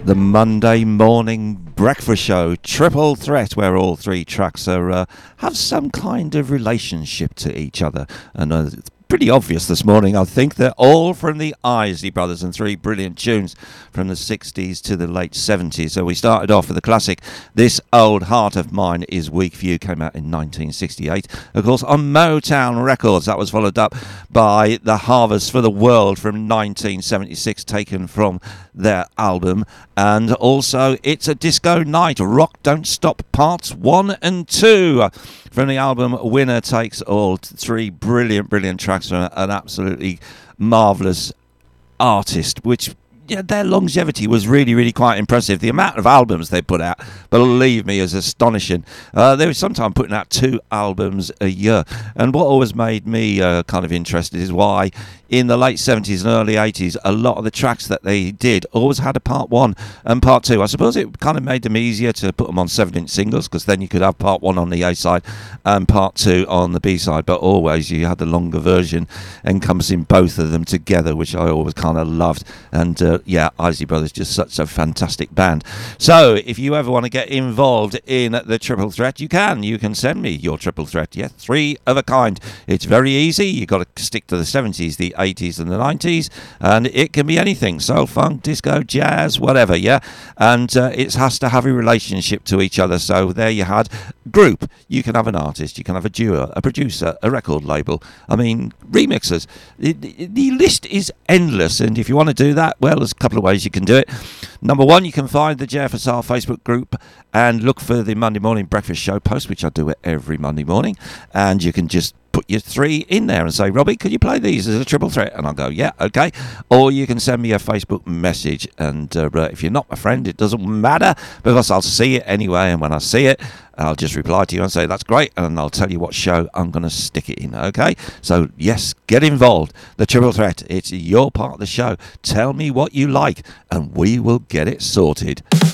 The Monday morning breakfast show, Triple Threat, where all three tracks are have some kind of relationship to each other. And it's pretty obvious this morning, I think. They're all from the Isley Brothers and three brilliant tunes from the 60s to the late 70s. So we started off with the classic This Old Heart of Mine Is Weak for You, came out in 1968, of course, on Motown Records. That was followed up by The Harvest for the World from 1976, taken from their album, and also It's a Disco Night, Rock Don't Stop Parts 1 and 2 from the album Winner Takes All. Three brilliant tracks from an absolutely marvellous artist, which their longevity was really quite impressive. The amount of albums they put out, believe me, is astonishing. They were sometimes putting out 2 albums a year, and what always made me kind of interested is why in the late 70s and early 80s a lot of the tracks that they did always had a part 1 and part 2. I suppose it kind of made them easier to put them on 7-inch singles, because then you could have part 1 on the A side and part 2 on the B side, but always you had the longer version encompassing both of them together, which I always kind of loved. And Isley Brothers, just such a fantastic band. So if you ever want to get involved in the Triple Threat, you can send me your Triple Threat. 3 of a kind. It's very easy. You've got to stick to the 70s, the 80s and the 90s, and it can be anything: soul, funk, disco, jazz, whatever. And it has to have a relationship to each other. So there you had group. You can have an artist, you can have a duo, a producer, a record label, remixers. The list is endless, and if you want to do that, well, there's a couple of ways you can do it. Number 1, you can find the JFSR Facebook group and look for the Monday Morning Breakfast Show post, which I do it every Monday morning, and you can just put your 3 in there and say, Robbie, could you play these as a Triple Threat? And I'll go, yeah, okay. Or you can send me a Facebook message, and if you're not my friend, it doesn't matter, because I'll see it anyway, and when I see it, I'll just reply to you and say, that's great, and I'll tell you what show I'm going to stick it in, okay? So, yes, get involved. The Triple Threat, it's your part of the show. Tell me what you like, and we will get it sorted.